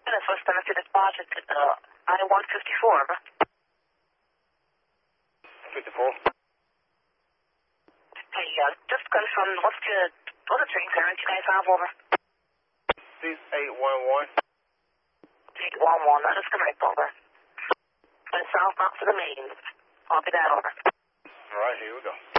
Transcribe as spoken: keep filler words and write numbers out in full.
The first time I see this project, uh, I one fifty-four, over. fifty-four. Hey, uh, just confirm, what's the, what's the train clearance you guys have, over? six eight one one. eight one one, that is correct, over. And southbound to the main. Copy that, over. All right, here we go.